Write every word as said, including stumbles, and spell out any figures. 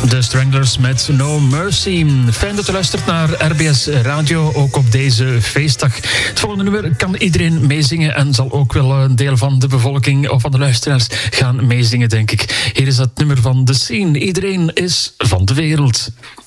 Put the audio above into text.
De Stranglers met No Mercy. Fijn dat u luistert naar R B S Radio, ook op deze feestdag. Het volgende nummer kan iedereen meezingen en zal ook wel een deel van de bevolking of van de luisteraars gaan meezingen, denk ik. Hier is het nummer van The Scene. Iedereen is van de wereld.